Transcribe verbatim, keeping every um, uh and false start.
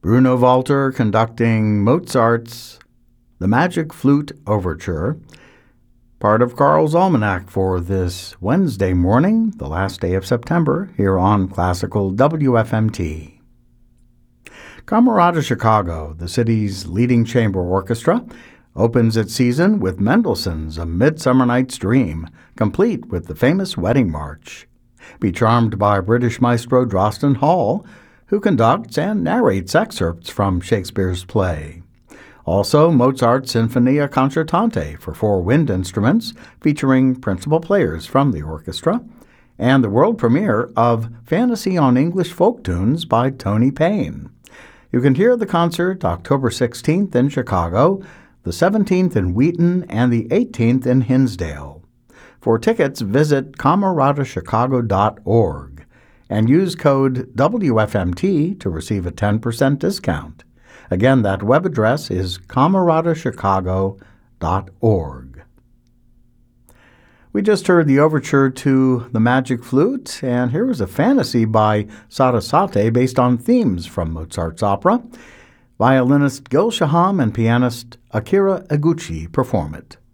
Bruno Walter conducting Mozart's The Magic Flute Overture, part of Carl's Almanac for this Wednesday morning, the last day of September, here on Classical W F M T. Camerata Chicago, the city's leading chamber orchestra, opens its season with Mendelssohn's A Midsummer Night's Dream, complete with the famous Wedding March. Be charmed by British maestro Drosten Hall, who conducts and narrates excerpts from Shakespeare's play. Also, Mozart's Sinfonia Concertante for four wind instruments, featuring principal players from the orchestra, and the world premiere of Fantasy on English Folk Tunes by Tony Payne. You can hear the concert October sixteenth in Chicago, the seventeenth in Wheaton, and the eighteenth in Hinsdale. For tickets, visit camerata chicago dot org and use code W F M T to receive a ten percent discount. Again, that web address is camerata chicago dot org. We just heard the overture to The Magic Flute, and here was a fantasy by Sarasate based on themes from Mozart's opera. Violinist Gil Shaham and pianist Akira Eguchi perform it.